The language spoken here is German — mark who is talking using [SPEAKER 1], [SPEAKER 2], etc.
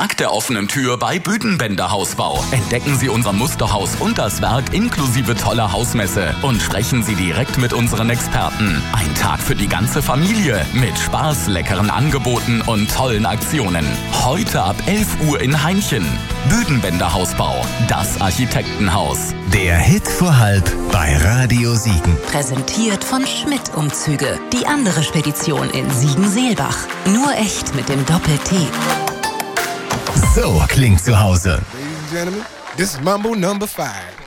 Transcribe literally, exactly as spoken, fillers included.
[SPEAKER 1] Tag der offenen Tür bei Büdenbender Hausbau. Entdecken Sie unser Musterhaus und das Werk inklusive toller Hausmesse und sprechen Sie direkt mit unseren Experten. Ein Tag für die ganze Familie mit Spaß, leckeren Angeboten und tollen Aktionen. Heute ab elf Uhr in Hainchen. Büdenbender Hausbau, das Architektenhaus.
[SPEAKER 2] Der Hit vor halb bei Radio Siegen.
[SPEAKER 3] Präsentiert von Schmidt Umzüge. Die andere Spedition in Siegen-Seelbach. Nur echt mit dem Doppel-T.
[SPEAKER 2] So klingt zu Hause.
[SPEAKER 4] Ladies and gentlemen, this is Mambo number five.